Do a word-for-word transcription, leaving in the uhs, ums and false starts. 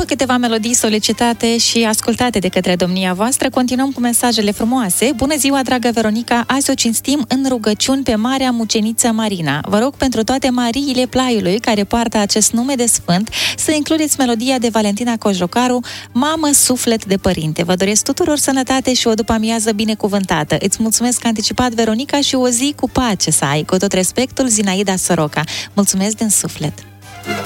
câteva melodii solicitate și ascultate de către domnia voastră. Continuăm cu mesajele frumoase. Bună ziua, dragă Veronica! Azi o cinstim în rugăciuni pe Marea Muceniță Marina. Vă rog pentru toate Mariile Plaiului care poartă acest nume de sfânt să includeți melodia de Valentina Cojocaru, Mamă, suflet de părinte. Vă doresc tuturor sănătate și o după-amiază binecuvântată. Îți mulțumesc anticipat, Veronica, și o zi cu pace să ai. Cu tot respectul, Zinaida Soroca. Mulțumesc din suflet!